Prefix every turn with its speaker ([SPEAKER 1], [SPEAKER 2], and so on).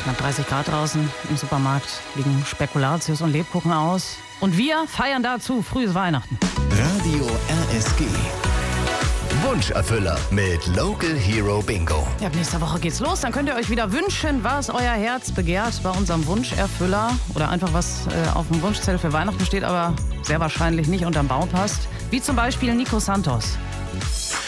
[SPEAKER 1] Knapp 30 Grad draußen im Supermarkt liegen Spekulatius und Lebkuchen aus. Und wir feiern dazu frühes Weihnachten.
[SPEAKER 2] Radio RSG. Wunscherfüller mit Local Hero Bingo.
[SPEAKER 1] Ja, ab nächster Woche geht's los. Dann könnt ihr euch wieder wünschen, was euer Herz begehrt bei unserem Wunscherfüller. Oder einfach was auf dem Wunschzettel für Weihnachten steht, aber sehr wahrscheinlich nicht unterm Baum passt. Wie zum Beispiel Nico Santos.